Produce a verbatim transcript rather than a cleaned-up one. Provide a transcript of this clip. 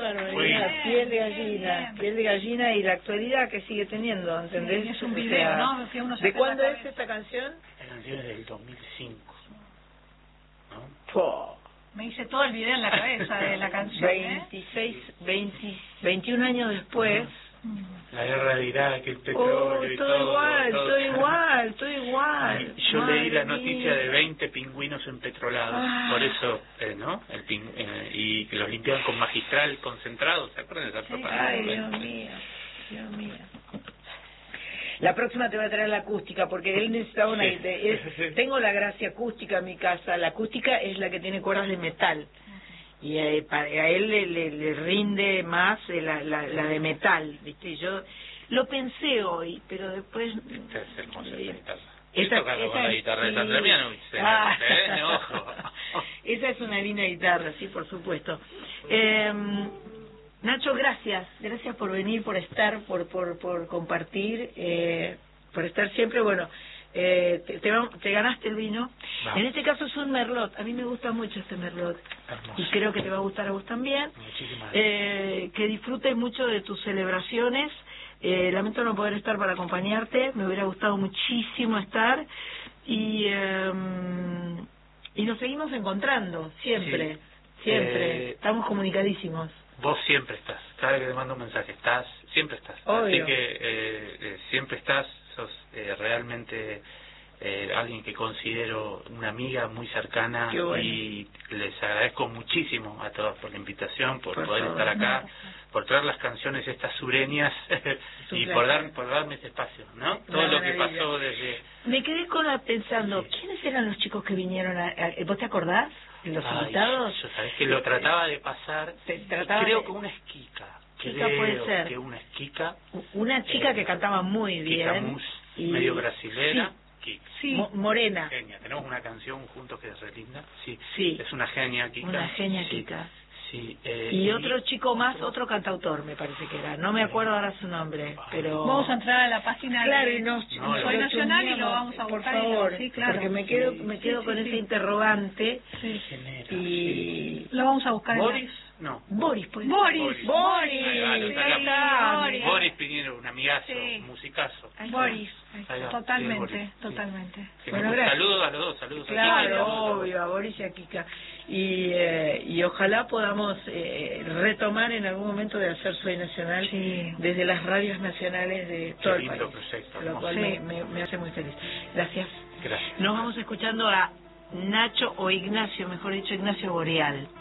barbaridad, piel de gallina, piel de gallina y la actualidad que sigue teniendo, ¿entendés? Sí, es un O video, sea, ¿no? Que uno se ¿de hace cuándo la es cabeza. esta canción? La canción es del dos mil cinco, ¿no? Po. Me hice todo el video en la cabeza de la canción, ¿eh? veintiséis, veinte, veintiún años después. La guerra de Irak, el Oh, petróleo y todo todo. igual, todo. todo igual, todo igual. Y yo Madre leí la mía. noticia de veinte pingüinos empetrolados, Ah. por eso, eh, ¿no? El pin, eh, y que los limpiaban con magistral concentrado, ¿se acuerdan de esa propaganda? Ay, Dios mío, Dios mío. La próxima te voy a traer la acústica, porque él necesitaba una... es- tengo la gracia acústica en mi casa. La acústica es la que tiene cuerdas de metal. Y eh, para, a él le, le, le rinde más eh, la, la, la de metal, ¿viste? Yo lo pensé hoy, pero después... Esta es hermosa esta guitarra. Esa- Estoy tocando esa con la es- guitarra de sí. Sandra Mianovich, Ah. ¿eh? Ojo. Esa es una linda guitarra, sí, por supuesto. Eh, Nacho, gracias. Gracias por venir, por estar, por por, por compartir, eh, por estar siempre. Bueno, eh, te, te, va- te ganaste el vino. Vamos. En este caso es un merlot. A mí me gusta mucho este merlot. Hermoso. Y creo que te va a gustar a vos también. Muchísimas gracias. Eh, que disfrutes mucho de tus celebraciones. Eh, lamento no poder estar para acompañarte. Me hubiera gustado muchísimo estar. Y... Eh, y nos seguimos encontrando, siempre, Sí. siempre. Eh, Estamos comunicadísimos. Vos siempre estás, cada vez que te mando un mensaje, estás, siempre estás. Obvio. Así que eh, eh, siempre estás, sos eh, realmente eh, alguien que considero una amiga muy cercana. Qué bueno. Y les agradezco muchísimo a todos por la invitación, por, Por poder favor. estar acá, por traer las canciones estas sureñas un y placer. por, dar, por darme este espacio, ¿no? Todo Una lo que maravilla. pasó desde... Me quedé con la pensando, Sí. ¿quiénes eran los chicos que vinieron a, a- ¿vos te acordás? ¿Los Ay, invitados? yo sabés que lo trataba de pasar, Te trataba creo de- que una esquica. Chica creo puede ser. que una esquica. Una chica Eh, que cantaba muy bien. Kikamuz, y- medio brasilera. Sí, Kika. sí. Mo- morena. Genia. Tenemos una canción juntos que es re linda. Sí. Sí. Es una genia, Kika. Una genia Sí. Kika. Sí. Eh, Y otro chico más, otro cantautor me parece que era. No me acuerdo ahora su nombre, pero... Vamos a entrar a la página Claro, de y nos, No, nos Soy lo Nacional y lo chusmeamos, vamos a por buscar y lo- favor, sí, claro. porque me quedo, Sí. me quedo Sí, con sí, ese sí. interrogante Sí. ¿Quién era? y... Lo vamos a buscar en la- ¿Boris? No. Boris, pues. Boris. Boris. Boris. Ahí va, lo Sí, sacamos. Boris. Boris Piñero, un amigazo, Sí. un musicazo. Ahí está. Boris, Ahí va, totalmente, sí, Boris. totalmente. Sí. Bueno, Un gracias. saludo a los dos, saludos a Claro, todos. obvio, a Boris y a Kika. Y, eh, y ojalá podamos eh, retomar en algún momento de hacer Soy Nacional Sí. desde las radios nacionales de todo el lindo país, proyecto, lo hermoso. cual Sí. me, me, me hace muy feliz. Gracias. Gracias. Nos vamos escuchando a Nacho o Ignacio, mejor dicho, Ignacio Boreal.